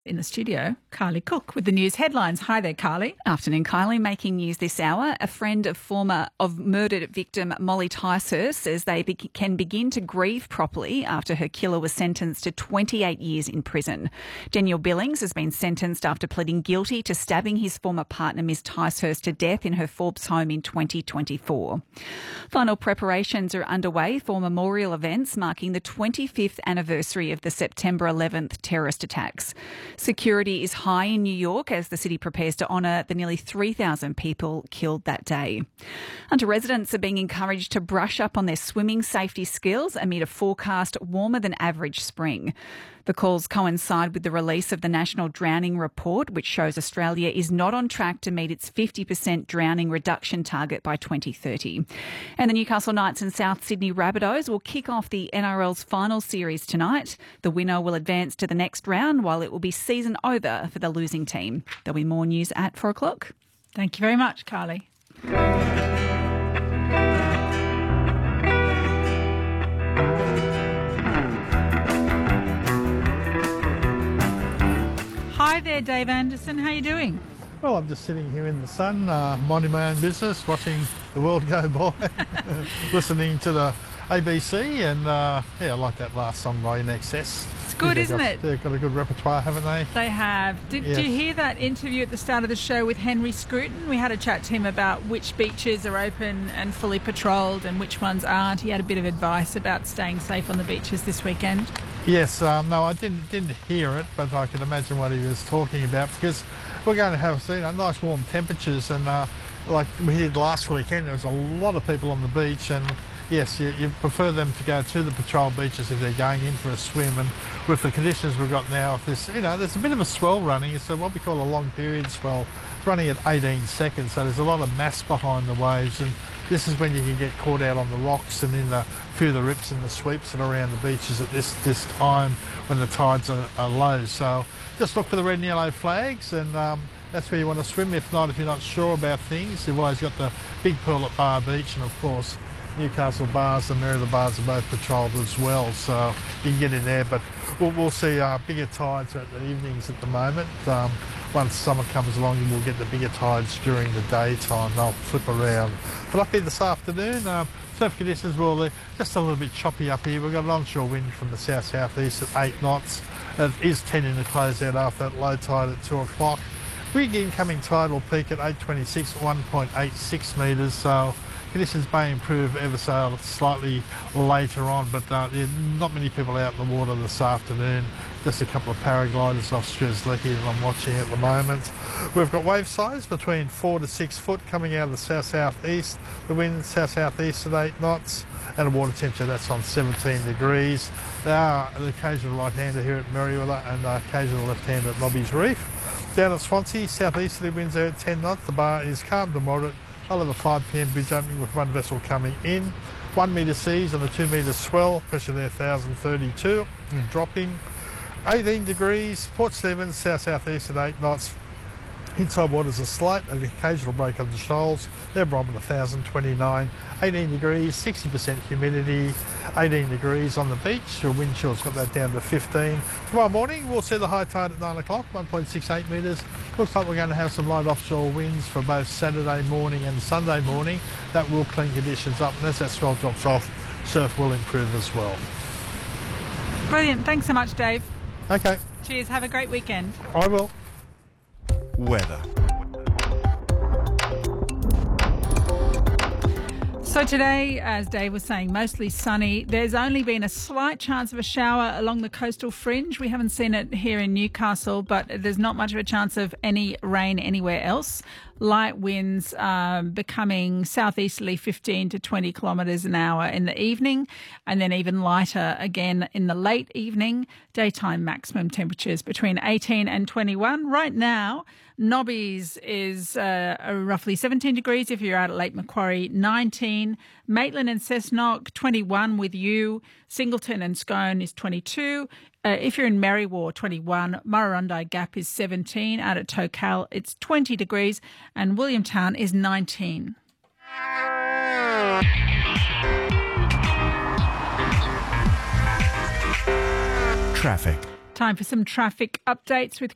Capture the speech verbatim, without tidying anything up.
In the studio, Kylie Cook with the news headlines. Hi there, Kylie. Afternoon, Kylie. Making news this hour. A friend of former of murdered victim Molly Ticehurst says they be- can begin to grieve properly after her killer was sentenced to twenty-eight years in prison. Daniel Billings has been sentenced after pleading guilty to stabbing his former partner, Miss Ticehurst, to death in her Forbes home in twenty twenty-four. Final preparations are underway for memorial events marking the twenty-fifth anniversary of the September eleventh terrorist attacks. Security is high in New York as the city prepares to honour the nearly three thousand people killed that day. Hunter residents are being encouraged to brush up on their swimming safety skills amid a forecast warmer than average spring. The calls coincide with the release of the National Drowning Report, which shows Australia is not on track to meet its fifty percent drowning reduction target by twenty thirty. And the Newcastle Knights and South Sydney Rabbitohs will kick off the N R L's final series tonight. The winner will advance to the next round, while it will be season over for the losing team. There'll be more news at four o'clock. Thank you very much, Kylie. Hi there, Dave Anderson. How are you doing? Well, I'm just sitting here in the sun, uh, minding my own business, watching the world go by, listening to the A B C, and uh, yeah, I like that last song by I N X S. It's good, isn't got, it? They've got a good repertoire, haven't they? They have. Did, Yes. did you hear that interview at the start of the show with Henry Scruton? We had a chat to him about which beaches are open and fully patrolled and which ones aren't. He had a bit of advice about staying safe on the beaches this weekend. Yes, um, no, I didn't didn't hear it, but I can imagine what he was talking about, because we're going to have you know, nice warm temperatures, and uh, like we did last weekend, there was a lot of people on the beach, and yes, you, you prefer them to go to the patrol beaches if they're going in for a swim, and with the conditions we've got now, if there's, you know, there's a bit of a swell running. It's a, what we call a long period swell. It's running at eighteen seconds, so there's a lot of mass behind the waves, and this is when you can get caught out on the rocks and in the few of the rips and the sweeps that are around the beaches at this this time when the tides are, are low. So just look for the red and yellow flags, and um, that's where you want to swim. If not, if you're not sure about things, you've always got the Big Pearl at Bar Beach, and of course Newcastle Bars and Merida Bars are both patrolled as well, so you can get in there. But we'll, we'll see uh, bigger tides at the evenings at the moment. Um, once summer comes along, we'll get the bigger tides during the daytime. They'll flip around. But up here this afternoon, um, surf conditions will be just a little bit choppy up here. We've got an onshore wind from the south-southeast at eight knots. It is tending to close out after that low tide at two o'clock. Big incoming tide will peak at eight twenty-six, one point eight six metres, so conditions may improve ever so slightly later on, but uh, there are not many people out in the water this afternoon. Just a couple of paragliders off Strzelecki that I'm watching at the moment. We've got wave size between four to six foot coming out of the south-southeast. The wind south-southeast at eight knots, and a water temperature that's on seventeen degrees. There are an occasional right-hander here at Merriweather and an occasional left-hander at Nobby's Reef. Down at Swansea, southeasterly winds are at ten knots. The bar is calm to moderate. I'll have a five p m bridge opening with one vessel coming in. One metre seas and a two metre swell. Pressure there one thousand thirty-two and dropping. eighteen degrees. Port Stephens, south-southeast at eight knots. Inside waters are slight, an occasional break on the shoals. They're bombing one thousand twenty-nine. eighteen degrees, sixty percent humidity, eighteen degrees on the beach. Your wind chill's got that down to fifteen. Tomorrow morning, we'll see the high tide at nine o'clock, one point six eight metres. Looks like we're going to have some light offshore winds for both Saturday morning and Sunday morning. That will clean conditions up, and as that swell drops off, surf will improve as well. Brilliant. Thanks so much, Dave. Okay. Cheers. Have a great weekend. I will. Weather. So today, as Dave was saying, mostly sunny. There's only been a slight chance of a shower along the coastal fringe. We haven't seen it here in Newcastle, but there's not much of a chance of any rain anywhere else. Light winds um, becoming southeasterly fifteen to twenty kilometres an hour in the evening, and then even lighter again in the late evening. Daytime maximum temperatures between eighteen and twenty-one. Right now, Nobby's is uh, roughly seventeen degrees if you're out at Lake Macquarie, nineteen. Maitland and Cessnock, twenty-one with you. Singleton and Scone is twenty-two. Uh, if you're in Merriwa, twenty-one. Murrurundi Gap is seventeen. Out at Tocal, it's twenty degrees. And Williamtown is nineteen. Traffic. Time for some traffic updates with